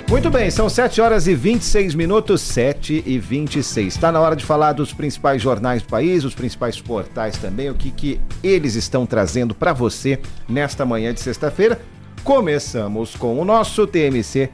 Muito bem, são 7 horas e 26 minutos, 7h26. Está na hora de falar dos principais jornais do país, os principais portais também, o que eles estão trazendo para você nesta manhã de sexta-feira. Começamos com o nosso tmc.com.br.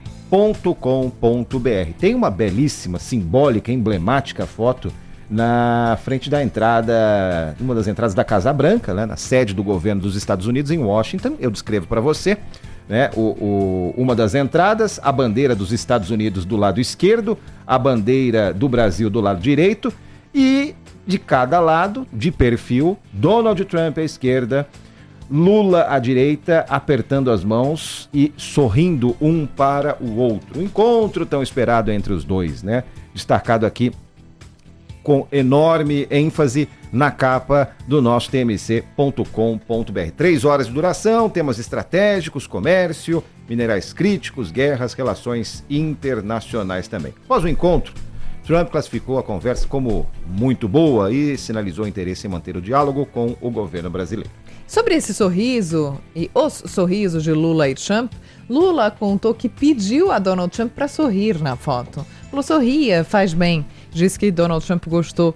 Tem uma belíssima, simbólica, emblemática foto na frente da entrada, uma das entradas da Casa Branca, né, na sede do governo dos Estados Unidos em Washington. Eu descrevo para você. Né, uma das entradas, a bandeira dos Estados Unidos do lado esquerdo, a bandeira do Brasil do lado direito e de cada lado, de perfil, Donald Trump à esquerda, Lula à direita, apertando as mãos e sorrindo um para o outro. Um encontro tão esperado entre os dois, né? Destacado aqui com enorme ênfase na capa do nosso tmc.com.br. 3 horas de duração, temas estratégicos, comércio, minerais críticos, guerras, relações internacionais também. Após o encontro, Trump classificou a conversa como muito boa e sinalizou interesse em manter o diálogo com o governo brasileiro. Sobre esse sorriso e os sorrisos de Lula e Trump, Lula contou que pediu a Donald Trump para sorrir na foto. Falou, sorria, faz bem. Disse que Donald Trump gostou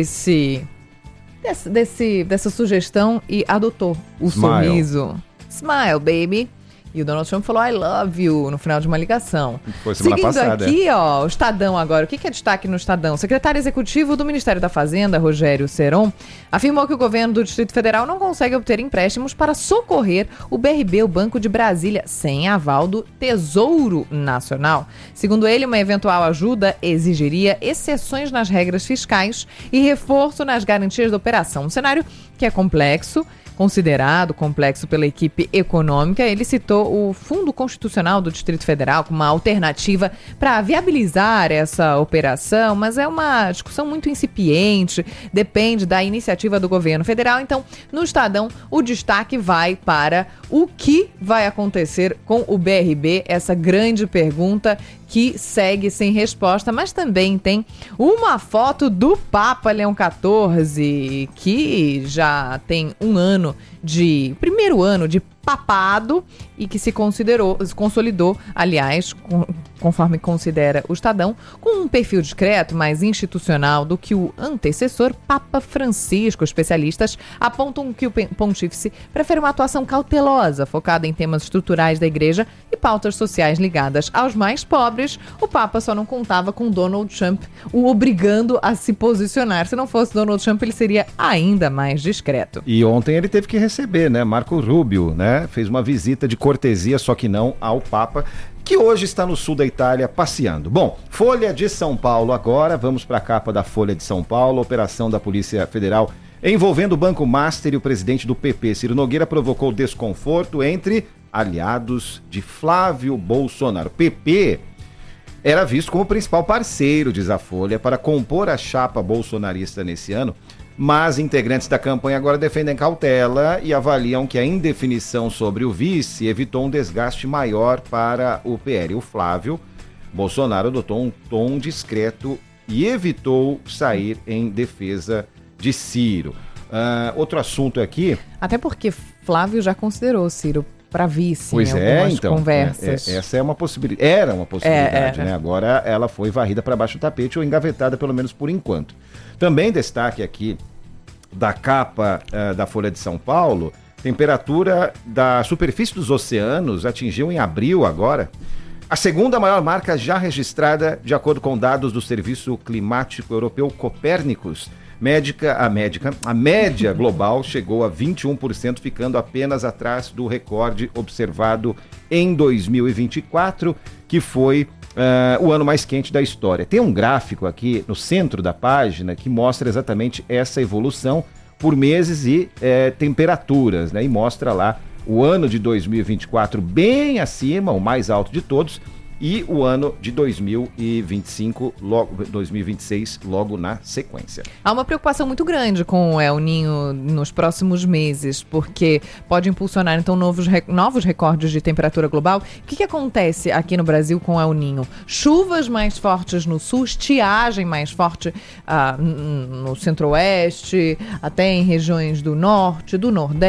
dessa sugestão e adotou o sorriso. Smile, baby. E o Donald Trump falou, I love you, no final de uma ligação. Foi semana passada. Seguindo aqui, ó, o Estadão agora. O que é destaque no Estadão? O secretário executivo do Ministério da Fazenda, Rogério Seron, afirmou que o governo do Distrito Federal não consegue obter empréstimos para socorrer o BRB, o Banco de Brasília, sem aval do Tesouro Nacional. Segundo ele, uma eventual ajuda exigiria exceções nas regras fiscais e reforço nas garantias da operação. Um cenário que é considerado complexo pela equipe econômica. Ele citou o Fundo Constitucional do Distrito Federal como uma alternativa para viabilizar essa operação, mas é uma discussão muito incipiente, depende da iniciativa do governo federal. Então, no Estadão, o destaque vai para o que vai acontecer com o BRB, essa grande pergunta que segue sem resposta, mas também tem uma foto do Papa Leão XIV, que já tem primeiro ano de papado e que se consolidou, aliás, conforme considera o Estadão, com um perfil discreto, mais institucional do que o antecessor, Papa Francisco. Especialistas apontam que o pontífice prefere uma atuação cautelosa, focada em temas estruturais da igreja e pautas sociais ligadas aos mais pobres. O Papa só não contava com Donald Trump, o obrigando a se posicionar. Se não fosse Donald Trump, ele seria ainda mais discreto. E ontem ele teve que receber, né? Marco Rubio, né? Fez uma visita de cortesia, só que não ao Papa, que hoje está no sul da Itália passeando. Bom, Folha de São Paulo agora, vamos para a capa da Folha de São Paulo. Operação da Polícia Federal envolvendo o Banco Master e o presidente do PP, Ciro Nogueira, provocou desconforto entre aliados de Flávio Bolsonaro. O PP era visto como o principal parceiro, diz a Folha, para compor a chapa bolsonarista nesse ano, mas integrantes da campanha agora defendem cautela e avaliam que a indefinição sobre o vice evitou um desgaste maior para o PL. O Flávio Bolsonaro adotou um tom discreto e evitou sair em defesa de Ciro. Outro assunto aqui... Até porque Flávio já considerou Ciro para vice em algumas conversas. Essa é uma possibilidade. Era uma possibilidade, né? Agora ela foi varrida para baixo do tapete ou engavetada, pelo menos por enquanto. Também destaque aqui da capa da Folha de São Paulo, temperatura da superfície dos oceanos atingiu em abril agora a segunda maior marca já registrada, de acordo com dados do Serviço Climático Europeu Copérnicos. A média global chegou a 21%, ficando apenas atrás do recorde observado em 2024, que foi o ano mais quente da história. Tem um gráfico aqui no centro da página que mostra exatamente essa evolução por meses e temperaturas, né? E mostra lá o ano de 2024 bem acima, o mais alto de todos, e o ano de 2026 logo na sequência. Há uma preocupação muito grande com o El Niño nos próximos meses, porque pode impulsionar então novos recordes de temperatura global. O que acontece aqui no Brasil com o El Niño? Chuvas mais fortes no sul, estiagem mais forte no centro-oeste, até em regiões do norte, do nordeste.